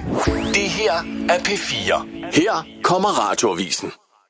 Det her er P4. Her kommer Radioavisen.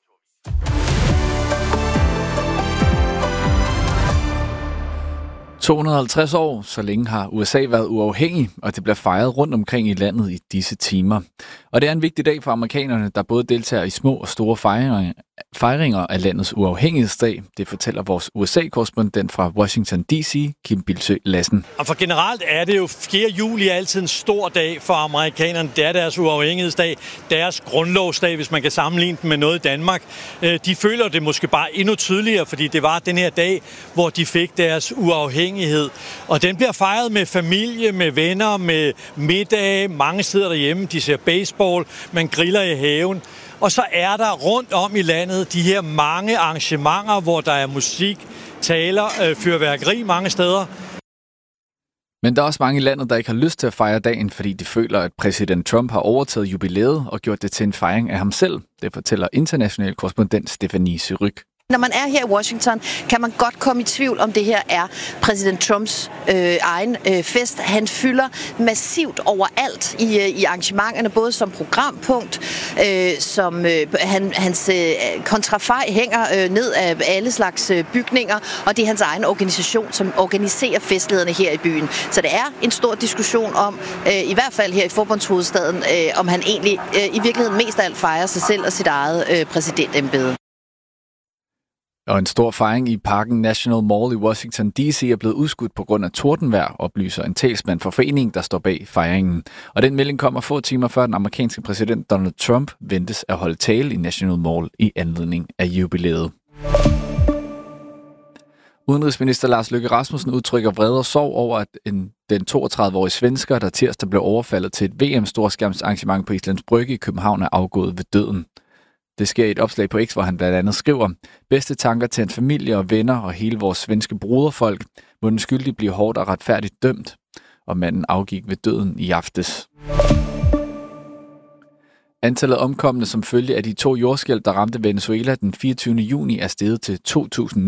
– 250 år, så længe har USA været uafhængig, og det bliver fejret rundt omkring i landet i disse timer. Og det er en vigtig dag for amerikanerne, der både deltager i små og store fejringer af landets uafhængighedsdag. Det fortæller vores USA-korrespondent fra Washington D.C., Kim Bildsøe Lassen. Og for generelt er det jo 4. juli altid en stor dag for amerikanerne. Det er deres uafhængighedsdag, deres grundlovsdag, hvis man kan sammenligne den med noget i Danmark. De føler det måske bare endnu tydeligere, fordi det var den her dag, hvor de fik deres uafhængighed. Og den bliver fejret med familie, med venner, med middag. Mange sidder derhjemme, de ser baseball, man griller i haven. Og så er der rundt om i landet de her mange arrangementer, hvor der er musik, taler, fyrværkeri mange steder. Men der er også mange i landet, der ikke har lyst til at fejre dagen, fordi de føler, at præsident Trump har overtaget jubilæet og gjort det til en fejring af ham selv. Det fortæller international korrespondent Stephanie Syryk. Når man er her i Washington, kan man godt komme i tvivl, om det her er præsident Trumps egen fest. Han fylder massivt overalt i arrangementerne, både som programpunkt, hans kontrafej hænger ned af alle slags bygninger, og det er hans egen organisation, som organiserer festlighederne her i byen. Så det er en stor diskussion om, i hvert fald her i forbundshovedstaden, om han egentlig i virkeligheden mest af alt fejrer sig selv og sit eget præsidentembede. Og en stor fejring i parken National Mall i Washington D.C. er blevet udskudt på grund af tordenvejr, oplyser en talsmand for foreningen, der står bag fejringen. Og den melding kommer få timer før den amerikanske præsident Donald Trump ventes at holde tale i National Mall i anledning af jubilæet. Udenrigsminister Lars Løkke Rasmussen udtrykker vrede og sorg over, at den 32-årige svensker, der tirsdag blev overfaldet til et VM-storskærmsarrangement på Islands Brygge i København, er afgået ved døden. Det sker i et opslag på X, hvor han blandt andet skriver: bedste tanker til en familie og venner og hele vores svenske broderfolk. Må den skyldige blive hårdt og retfærdigt dømt. Og manden afgik ved døden i aftes. Antallet omkomne som følge af de 2 jordskælv, der ramte Venezuela den 24. juni, er steget til 2.954.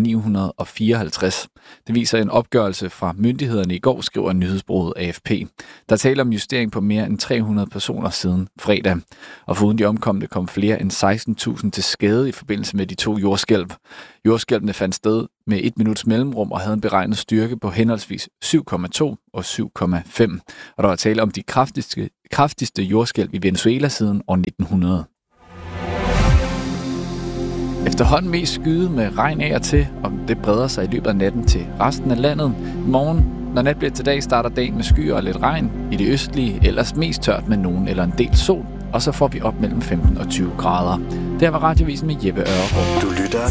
Det viser en opgørelse fra myndighederne i går, skriver nyhedsbureauet AFP. Der taler om justering på mere end 300 personer siden fredag. Og foruden de omkomne kom flere end 16.000 til skade i forbindelse med de 2 jordskælv. Jordskælvene fandt sted med 1 minuts mellemrum og havde en beregnet styrke på henholdsvis 7,2 og 7,5. Og der var tale om de kraftigste jordskælv i Venezuela siden år 1900. Efterhånden mest skyde med regn af og til, og det breder sig i løbet af natten til resten af landet. I morgen, når nat bliver til dag, starter dagen med skyer og lidt regn. I det østlige ellers mest tørt med nogen eller en del sol. Og så får vi op mellem 15 og 20 grader. Det var Radioavisen med Jeppe Ørgaard. Du lytter